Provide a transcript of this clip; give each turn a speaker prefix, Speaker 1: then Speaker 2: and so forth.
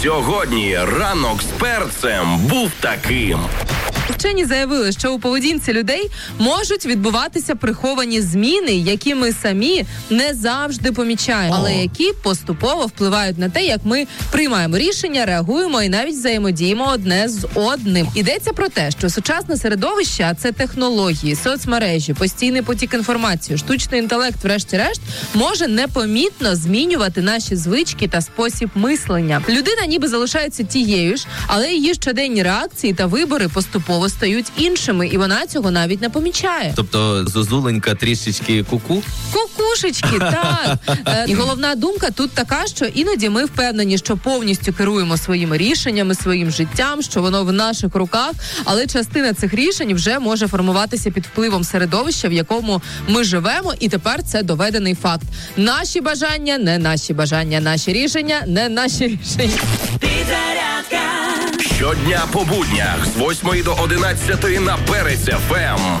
Speaker 1: Сьогодні ранок з перцем був таким.
Speaker 2: Вчені заявили, що у поведінці людей можуть відбуватися приховані зміни, які ми самі не завжди помічаємо, але які поступово впливають на те, як ми приймаємо рішення, реагуємо і навіть взаємодіємо одне з одним. Йдеться про те, що сучасне середовище, а це технології, соцмережі, постійний потік інформації, штучний інтелект, врешті-решт, може непомітно змінювати наші звички та спосіб мислення. Людина ніби залишається тією ж, але її щоденні реакції та вибори поступово стають іншими, і вона цього навіть не помічає.
Speaker 3: Тобто зозуленька трішечки куку?
Speaker 2: Кукушечки, так. І головна думка тут така, що іноді ми впевнені, що повністю керуємо своїми рішеннями, своїм життям, що воно в наших руках, але частина цих рішень вже може формуватися під впливом середовища, в якому ми живемо, і тепер це доведений факт. Наші бажання, не наші бажання, наші рішення, не наші рішення.
Speaker 1: Щодня по буднях з 8 до 11 на Перець ФМ.